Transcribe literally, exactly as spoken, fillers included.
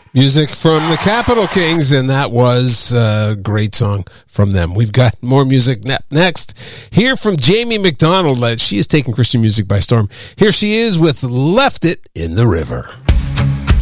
Music from the Capital Kings, and that was a great song from them. We've got more music ne- next. Hear from Jamie McDonald. She is taking Christian music by storm. Here she is with Left It in the River.